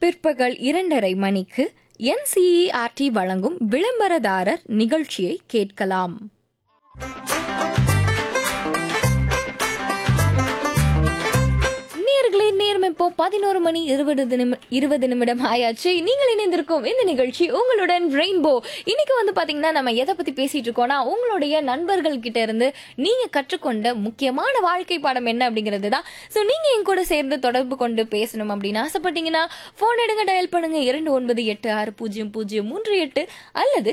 பிற்பகல் 2:30 மணிக்கு NCERT வழங்கும் விளம்பரதாரர் நிகழ்ச்சியை கேட்கலாம். நேரம் இப்போ 11 மணி 20 நிமிடம் ஆயாச்சு. நீங்கள் இணைந்திருக்கும் இந்த நிகழ்ச்சி உங்களுடன் ரெயின்போ. இன்னைக்கு வந்து பாத்தீங்கன்னா நம்ம எதை பத்தி பேசிட்டு இருக்கோம்னா, உங்களுடைய நண்பர்கள் கிட்ட இருந்து நீங்க கற்றுக்கொண்ட முக்கியமான வாழ்க்கை பாடம் என்ன அப்படிங்கிறது தான். ஸோ நீங்க என் கூட சேர்ந்து தொடர்பு கொண்டு பேசணும் அப்படின்னு ஆசைப்பட்டீங்கன்னா போன் எடுங்க, டயல் பண்ணுங்க 29860038 அல்லது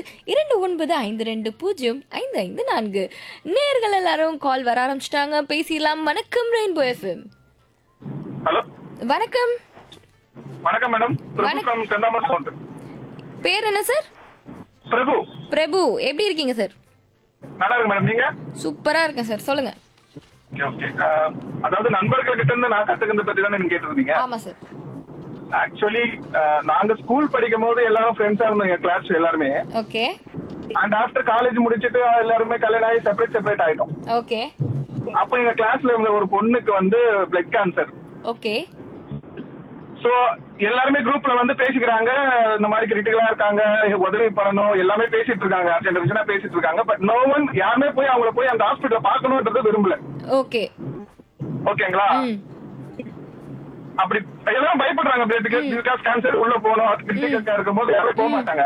2952055554. நேர்கள் எல்லாரும் கால் வர ஆரம்பிச்சிட்டாங்க, பேசிடலாம். வணக்கம் ரெயின்போ எஃப்எம். ஹலோ, வணக்கம். வணக்கம் madam. Prabhu from Senthamarai sound. பேர் என்ன சார்? பிரபு. பிரபு, எப்படி இருக்கீங்க சார்? நல்லா இருக்கு மேடம். நீங்க? சூப்பரா இருக்கேன் சார், சொல்லுங்க. ஓகே. அதாவது நண்பர்கள் கிட்ட இருந்து நான் கத்துக்கிறது பத்தி தான் நீங்க கேட்டிருந்தீங்க. ஆமா சார். ஆக்சுவலி நாங்க ஸ்கூல் படிக்கும் போது எல்லாரும் ஃப்ரெண்ட்ஸா இருந்தோம், கிளாஸ் எல்லாருமே. ஓகே. அண்ட் ஆஃப்டர் காலேஜ் முடிச்சிட்டு எல்லாருமே கல்யாணம் ஆகி செப்பரேட் ஆயிட்டோம். ஓகே. அப்போ எங்க கிளாஸ்ல இருந்த ஒரு பொண்ணுக்கு வந்து பிளட் கேன்சர். ஓகே. சோ எல்லாருமே குரூப்ல வந்து பேசிக்கிறாங்க, இந்த மாதிரி கிரிட்டிக்கலா இருக்காங்க, உதவி பண்ணணும், எல்லாமே பேசிட்டு இருக்காங்க, அர்ஜென்ட் பேசிட்டு இருக்காங்க. பட் நோ ஒன் யாருமே போய் அவங்கள போய் அந்த ஹாஸ்பிட்டல பாக்கணும்ன்றது விரும்பல. ஓகே. ஓகேங்களா? அப்படி எல்லாம் பயப்படுறாங்க, பிளட் கேன்சர் உள்ள போகணும், கிரிட்டிக்கலா இருக்கும்போது யாரும் போக மாட்டாங்க.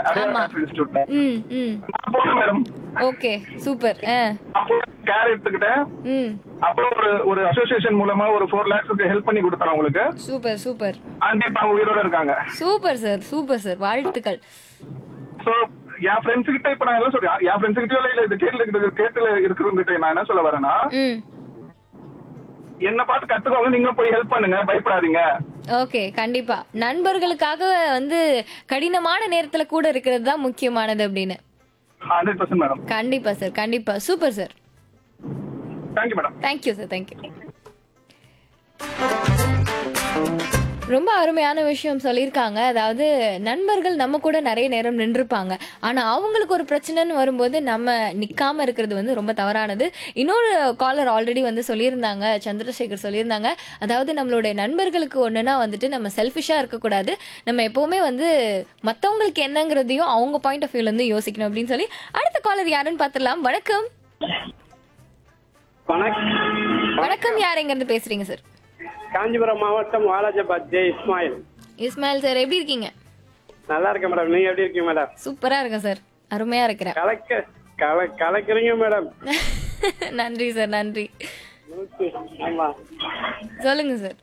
மேடம். Okay, super. அப்போ கேர் எடுத்துக்கிட்டேன். அப்புறம் ஒரு அசோசியேஷன் மூலமா ஒரு 4 lakhs ஹெல்ப் பண்ணி கொடுத்தாங்க உங்களுக்கு. Super super. அண்ட் இப்ப அவங்க உயிரோட இருக்காங்க. சூப்பர் சார், சூப்பர் சார், வாழ்த்துக்கள். சோ என் ஃப்ரெண்ட்ஸ் கிட்ட இப்ப நான் என்ன சொல்றேன், என் ஃப்ரெண்ட்ஸ் கிட்ட இல்ல இது கேட்டுல இருக்கிறவங்க நான் என்ன சொல்ல வரேன்னா, என்ன பார்த்து கத்துக்கோங்க, நீங்க போய் ஹெல்ப் பண்ணுங்க, பயப்படாதீங்க. ஓகே, கண்டிப்பா நண்பர்களுக்காக வந்து கடினமான நேரத்துல கூட இருக்கிறது தான் முக்கியமானது அப்படின்னு. 100% மேடம். கண்டிப்பா சார், கண்டிப்பா. Super sir. Thank you madam. Thank you sir, thank you. ரொம்ப அருமையான விஷயம் சொல்லியிருக்காங்க. அதாவது நண்பர்கள் நம்ம கூட நிறைய நேரம் நின்றுப்பாங்க, ஆனா அவங்களுக்கு ஒரு பிரச்சனைன்னு வரும்போது நம்ம நிக்காம இருக்கிறது வந்து ரொம்ப தவறானது. இன்னொரு காலர் ஆல்ரெடி வந்து சொல்லியிருந்தாங்க, சந்திரசேகர் சொல்லியிருந்தாங்க, அதாவது நம்மளுடைய நண்பர்களுக்கு ஒண்ணுன்னா வந்துட்டு நம்ம செல்ஃபிஷா இருக்கக்கூடாது, நம்ம எப்பவுமே வந்து மத்தவங்களுக்கு என்னங்கிறதையும் அவங்க பாயிண்ட் ஆஃப் வியூல இருந்து யோசிக்கணும் அப்படின்னு சொல்லி. அடுத்த காலர் யாருன்னு பாத்துடலாம். வணக்கம். வணக்கம், யார் எங்க இருந்து பேசுறீங்க சார்? காஞ்சிபுரம் மாவட்டம் வாலாஜாபாத் ஜே இஸ்மாயில். இஸ்மாயில் சார், எப்படி இருக்கீங்க? நல்லா இருக்கேன் மேடம். நீங்க எப்படி இருக்கீங்க மேடம்? சூப்பரா இருக்கேன் சார், அருமையா இருக்கிறேன். கலக்கிறீங்க மேடம். நன்றி சார், நன்றி. ஆமா, சொல்லுங்க சார்.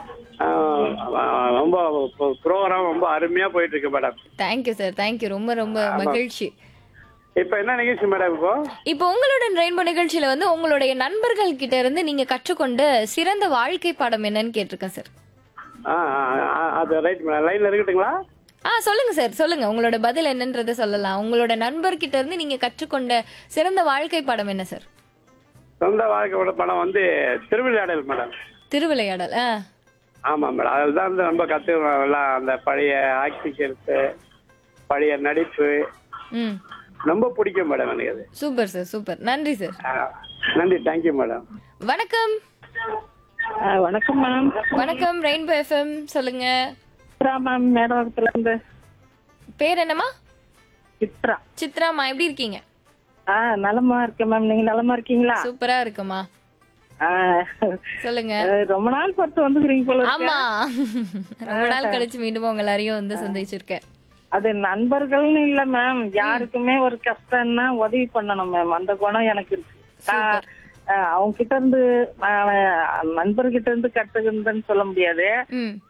ரொம்ப ப்ரோக்ராம் ரொம்ப அருமையா போயிட்டு இருக்கு மேடம். Thank you sir, thank you. ரொம்ப ரொம்ப மகிழ்ச்சி. இப்ப என்ன நிகழ்ச்சி மேடம்? இப்போ உங்களுடன் ரெயின்போ நிகழ்ச்சியில வந்து உங்களுடைய நண்பர்கள் கிட்ட இருந்து நீங்க கற்றுக்கொண்ட சிறந்த வாழ்க்கை பாடம் என்னன்னு கேட்டிருக்கேன் சார். அது ரைட் மேடம். லைன்ல இருக்கட்டுங்களா? சொல்லுங்க சார், சொல்லுங்க. உங்களோட பதில் என்னன்றதை சொல்லலாம். உங்களோட நண்பர்கிட்ட இருந்து நீங்க கற்றுக்கொண்ட சிறந்த வாழ்க்கை பாடம் என்ன சார்? சொந்த வாழ்க்கையோட படம் வந்து திருவிளையாடல் மேடம். திருவிளையாடல். ஆமா மேடம், அதுதான் வந்து ரொம்ப கத்துக்கலாம். அந்த பழைய ஆக்டிங்ஸ், பழைய நடிப்பு ரொம்ப பிடிக்கும் மேடம் எனக்கு அது. Super sir, super. நன்றி சார். நன்றி, தேங்க்யூ மேடம். வணக்கம். வணக்கம் மேம். வணக்கம், ரெயின்போ எஃப்எம். சொல்லுங்க மேம். மேடத்துல இருந்து. பேர் என்னமா? சித்ரா. சித்ராமா, எப்படி இருக்கீங்க? நலமா இருக்கேன் மேம். நீங்க நலமா இருக்கீங்களா? சூப்பரா இருக்குமா. சொல்லுங்க. ரொம்ப நாள் பொறுத்து வந்துக்கிறீங்க போல. ஆமா, ரொம்ப நாள் கழிச்சு மீண்டும் உங்க எல்லாரையும் வந்து சந்திச்சிருக்கேன். அது நண்பர்கள்னு இல்ல மேம், யாருக்குமே ஒரு கஷ்டம்னா உதவி பண்ணணும் மேம், அந்த குணம் எனக்கு இருக்கு. அவங்க கிட்ட இருந்து நண்பர்கிட்ட இருந்து கத்துக்கிறதுன்னு சொல்ல முடியாது.